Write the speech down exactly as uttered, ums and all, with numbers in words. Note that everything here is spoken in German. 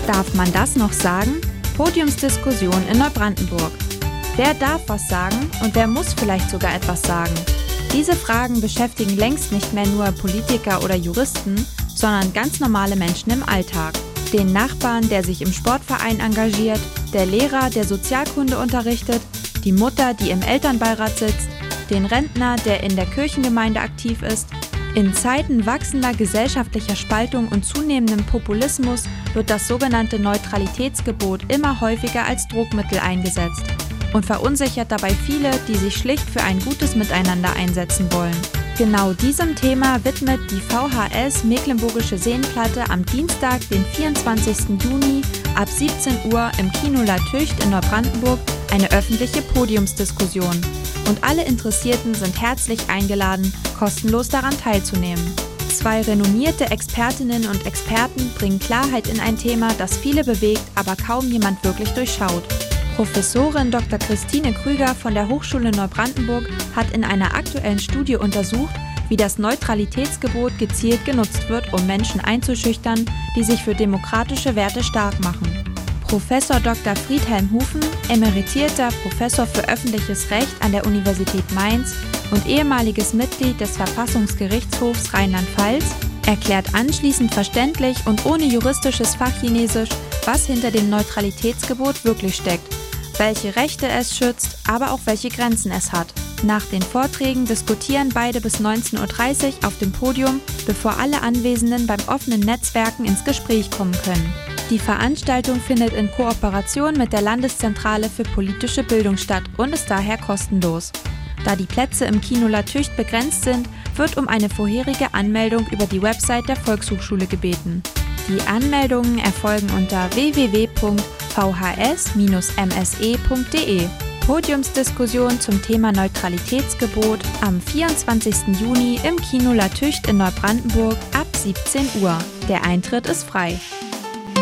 Darf man das noch sagen? Podiumsdiskussion in Neubrandenburg. Wer darf was sagen und wer muss vielleicht sogar etwas sagen? Diese Fragen beschäftigen längst nicht mehr nur Politiker oder Juristen, sondern ganz normale Menschen im Alltag. Den Nachbarn, der sich im Sportverein engagiert, der Lehrer, der Sozialkunde unterrichtet, die Mutter, die im Elternbeirat sitzt, den Rentner, der in der Kirchengemeinde aktiv ist. In Zeiten wachsender gesellschaftlicher Spaltung und zunehmendem Populismus wird das sogenannte Neutralitätsgebot immer häufiger als Druckmittel eingesetzt und verunsichert dabei viele, die sich schlicht für ein gutes Miteinander einsetzen wollen. Genau diesem Thema widmet die V H S Mecklenburgische Seenplatte am Dienstag, den vierundzwanzigsten Juni ab siebzehn Uhr im Kino La Tücht in Neubrandenburg eine öffentliche Podiumsdiskussion. Und alle Interessierten sind herzlich eingeladen, kostenlos daran teilzunehmen. Zwei renommierte Expertinnen und Experten bringen Klarheit in ein Thema, das viele bewegt, aber kaum jemand wirklich durchschaut. Professorin Doktor Christine Krüger von der Hochschule Neubrandenburg hat in einer aktuellen Studie untersucht, wie das Neutralitätsgebot gezielt genutzt wird, um Menschen einzuschüchtern, die sich für demokratische Werte stark machen. Professor Doktor Friedhelm Hufen, emeritierter Professor für öffentliches Recht an der Universität Mainz und ehemaliges Mitglied des Verfassungsgerichtshofs Rheinland-Pfalz, erklärt anschließend verständlich und ohne juristisches Fachchinesisch, was hinter dem Neutralitätsgebot wirklich steckt, welche Rechte es schützt, aber auch welche Grenzen es hat. Nach den Vorträgen diskutieren beide bis neunzehn Uhr dreißig auf dem Podium, bevor alle Anwesenden beim offenen Netzwerken ins Gespräch kommen können. Die Veranstaltung findet in Kooperation mit der Landeszentrale für politische Bildung statt und ist daher kostenlos. Da die Plätze im Kino La Tücht begrenzt sind, wird um eine vorherige Anmeldung über die Website der Volkshochschule gebeten. Die Anmeldungen erfolgen unter w w w punkt v h s dash m s e punkt d e. Podiumsdiskussion zum Thema Neutralitätsgebot am vierundzwanzigsten Juni im Kino La Tücht in Neubrandenburg ab siebzehn Uhr. Der Eintritt ist frei.